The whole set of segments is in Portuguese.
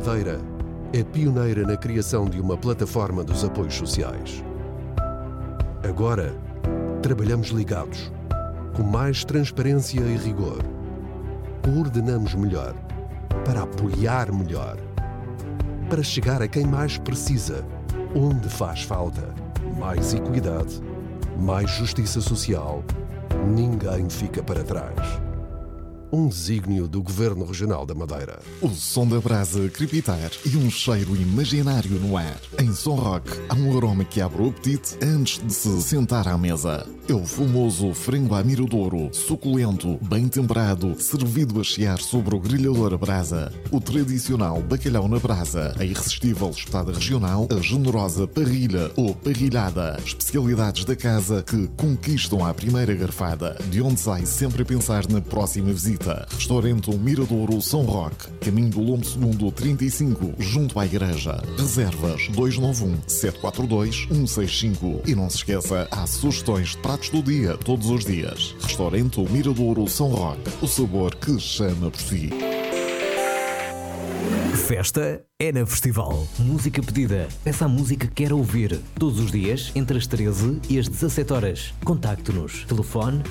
Madeira é pioneira na criação de uma plataforma dos apoios sociais. Agora, trabalhamos ligados, com mais transparência e rigor. Coordenamos melhor, para apoiar melhor, para chegar a quem mais precisa, onde faz falta. Mais equidade, mais justiça social. Ninguém fica para trás. Um desígnio do Governo Regional da Madeira. O som da brasa crepitar e um cheiro imaginário no ar. Em Som Rock há um aroma que abre o apetite antes de se sentar à mesa. É o famoso frango à miradouro, suculento, bem temperado, servido a chiar sobre o grelhador a brasa. O tradicional bacalhau na brasa, a irresistível espetada regional, a generosa parrilha ou parrilhada. Especialidades da casa que conquistam à primeira garfada, de onde sai sempre a pensar na próxima visita. Restaurante Miradouro São Roque, caminho do Lombo Segundo 35, junto à igreja. Reservas 291-742-165. E não se esqueça, há sugestões de pratos do dia, todos os dias. Restaurante Miradouro São Roque, o sabor que chama por si. Festa é na Festival. Música pedida. Peça a música que quer ouvir. Todos os dias, entre as 13 e as 17 horas. Contacte-nos. Telefone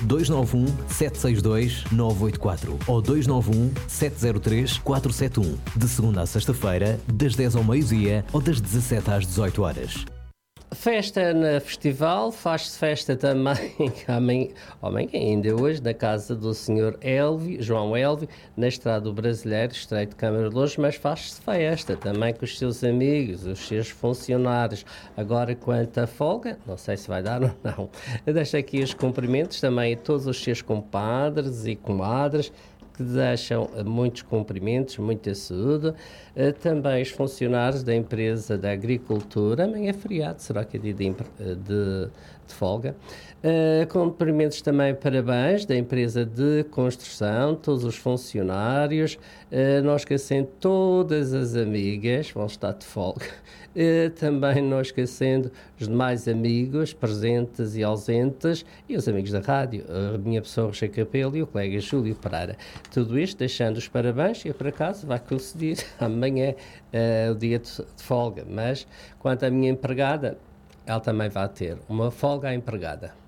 291-762-984 ou 291-703-471. De segunda a sexta-feira, das 10 ao meio-dia ou das 17 às 18 horas. Festa na Festival, faz-se festa também amanhã, ainda hoje, na casa do Sr. João Elvio, na Estrada do Brasileiro, Estreito de Câmara de Lourdes, mas faz-se festa também com os seus amigos, os seus funcionários. Agora, quanto à folga, não sei se vai dar ou não. Eu deixo aqui os cumprimentos também a todos os seus compadres e comadres, que deixam muitos cumprimentos, muita saúde. Também os funcionários da empresa da agricultura, amanhã é feriado, será que é dia de folga. Cumprimentos também, parabéns da empresa de construção, todos os funcionários, não esquecendo todas as amigas, vão estar de folga. Também não esquecendo os demais amigos presentes e ausentes e os amigos da rádio, a minha pessoa Rocha Capelo e o colega Júlio Pereira. Tudo isto deixando os parabéns e por acaso vai coincidir amanhã o dia de folga, mas quanto à minha empregada, ela também vai ter uma folga à empregada.